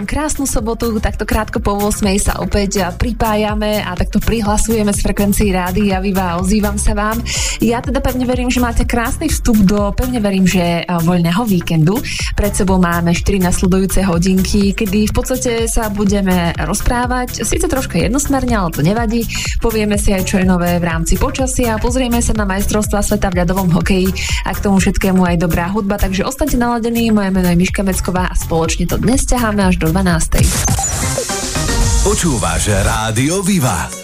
Krásnu sobotu, takto krátko po 8 sa opäť pripájame a takto prihlasujeme z frekvencií Rádia Viva a ozývam sa vám. Ja teda pevne verím, že máte krásny vstup do, pevne verím, že voľného víkendu. Pred sebou máme 4 nasledujúce hodinky, kedy v podstate sa budeme rozprávať, síce troška jednosmerne, ale to nevadí. Povieme si aj, čo je nové v rámci počasia, pozrieme sa na majstrovstvá sveta v ľadovom hokeji a k tomu všetkému aj dobrá hudba, takže ostaňte naladení. Moje meno je Miška Mecková a spoločne to dnes ťaháme až do 12. Počúvaš Rádio Viva.